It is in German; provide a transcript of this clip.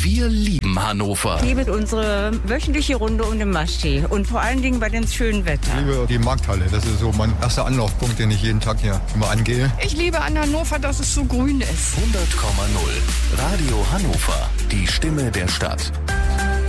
Wir lieben Hannover. Ich liebe unsere wöchentliche Runde um den Maschsee und vor allen Dingen bei dem schönen Wetter. Ich liebe die Markthalle, das ist so mein erster Anlaufpunkt, den ich jeden Tag hier immer angehe. Ich liebe an Hannover, dass es so grün ist. 100,0 Radio Hannover, die Stimme der Stadt.